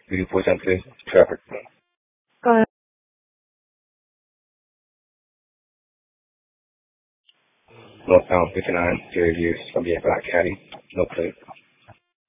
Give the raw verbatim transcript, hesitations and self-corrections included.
eighty-four Central traffic. Go ahead. Northbound fifty-nine, Fairview, Columbia Black Caddy, no plate.